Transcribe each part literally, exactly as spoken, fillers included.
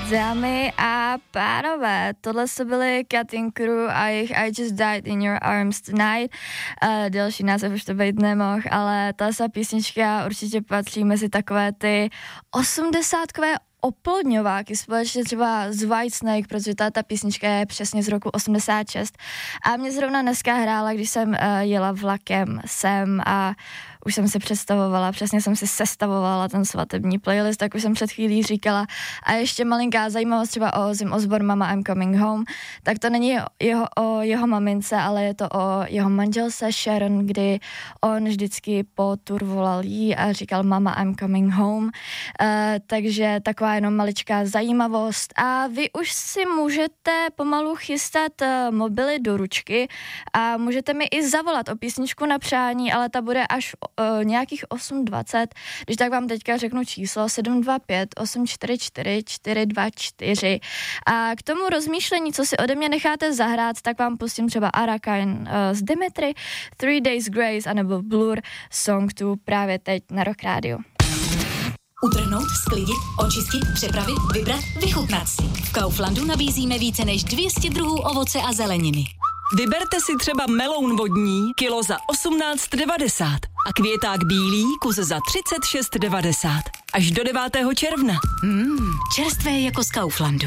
Dámy a pánové, tohle se byly Cutting Crew a jejich I Just Died in Your Arms Tonight. Uh, delší název už to být nemohl, ale ta sa písnička určitě patří mezi takové ty osmdesátkové oplodňováky společně třeba z Whitesnake, protože ta, ta písnička je přesně z roku osmdesát šest a mě zrovna dneska hrála, když jsem uh, jela vlakem sem a už jsem si představovala, přesně jsem si sestavovala ten svatební playlist, tak už jsem před chvílí říkala. A ještě malinká zajímavost třeba o Ozzy Osbourne, Mama I'm Coming Home, tak to není jeho, o jeho mamince, ale je to o jeho manželce Sharon, kdy on vždycky po tur volal jí a říkal Mama I'm Coming Home, uh, takže taková jenom maličká zajímavost. A vy už si můžete pomalu chystat uh, mobily do ručky a můžete mi i zavolat o písničku na přání, ale ta bude až Uh, nějakých osm dvacet, když tak vám teďka řeknu číslo sedm dva pět osm čtyři čtyři čtyři dva čtyři a k tomu rozmýšlení, co si ode mě necháte zahrát, tak vám pustím třeba Arakain uh, z Dimitri, Three Days Grace anebo Blur, Song two právě teď na Rock Radio. Utrhnout, sklidit, očistit, přepravit, vybrat, vychutnat si. V Kauflandu nabízíme více než dvě stě druhů ovoce a zeleniny. Vyberte si třeba meloun vodní, kilo za osmnáct devadesát a květák bílý, kus za třicet šest devadesát. Až do devátého června. Mmm, čerstvé jako z Kauflandu.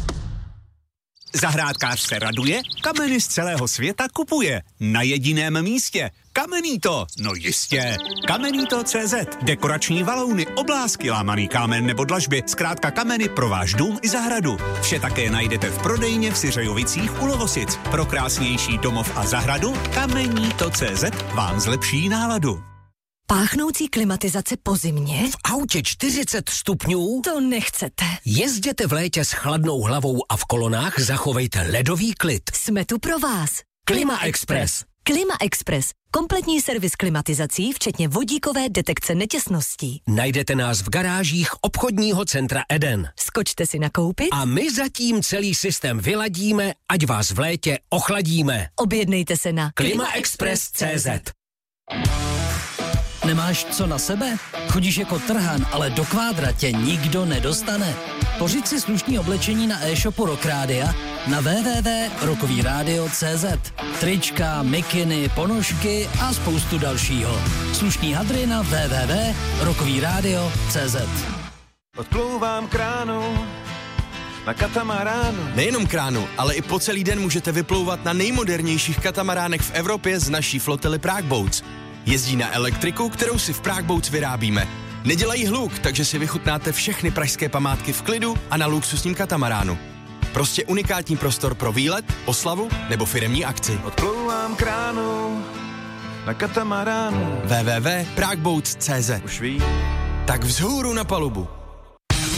Zahrádkář se raduje, kameny z celého světa kupuje. Na jediném místě. Kamenito, no jistě. Kamenito tečka cé zet. Dekorační valouny, oblásky, lámaný kámen nebo dlažby. Zkrátka kameny pro váš dům i zahradu. Vše také najdete v prodejně v Syřejovicích u Lovosic. Pro krásnější domov a zahradu Kamenito tečka cé zet vám zlepší náladu. Páchnoucí klimatizace po zimě? V autě čtyřicet stupňů? To nechcete. Jezděte v létě s chladnou hlavou a v kolonách zachovejte ledový klid. Jsme tu pro vás. Klima Express. Klima Express. Kompletní servis klimatizací, včetně vodíkové detekce netěsností. Najdete nás v garážích obchodního centra Eden. Skočte si nakoupit a my zatím celý systém vyladíme, ať vás v létě ochladíme. Objednejte se na klima express tečka cé zet. Nemáš co na sebe? Chodíš jako trhan, ale do kvádra tě nikdo nedostane. Pořiď si slušný oblečení na e-shopu Rock Rádia na w w w tečka rockový rádio tečka cé zet. Trička, mikiny, ponožky a spoustu dalšího. Slušný hadry na w w w tečka rockový rádio tečka cé zet. Odplouvám kránu na katamaránu. Nejenom kránu, ale i po celý den můžete vyplouvat na nejmodernějších katamaránech v Evropě z naší flotily Prague Boats. Jezdí na elektriku, kterou si v Prague Boats vyrábíme. Nedělají hluk, takže si vychutnáte všechny pražské památky v klidu a na luxusním katamaránu. Prostě unikátní prostor pro výlet, oslavu nebo firemní akci. Odplouvám kránu na katamaránu. w w w tečka prague boats tečka cé zet. Už ví. Tak vzhůru na palubu.